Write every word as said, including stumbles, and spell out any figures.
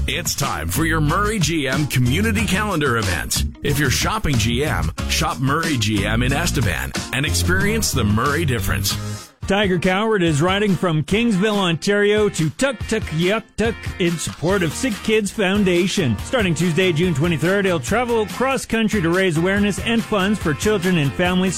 It's time for your Murray G M Community Calendar event. If you're shopping G M, shop Murray G M in Estevan and experience the Murray difference. Tiger Coward is riding from Kingsville, Ontario to Tuktoyaktuk in support of Sick Kids Foundation. Starting Tuesday, June twenty-third, he'll travel cross-country to raise awareness and funds for children and families